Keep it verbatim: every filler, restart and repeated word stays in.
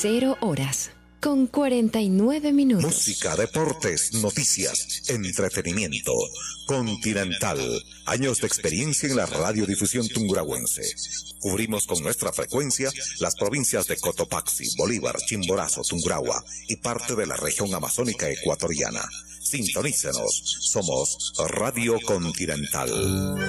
Cero horas, con cuarenta y nueve minutos. Música, deportes, noticias, entretenimiento. Continental. Años de experiencia en la radiodifusión tungurahuense. Cubrimos con nuestra frecuencia las provincias de Cotopaxi, Bolívar, Chimborazo, Tungurahua y parte de la región amazónica ecuatoriana. Sintonícenos. Somos Radio Continental.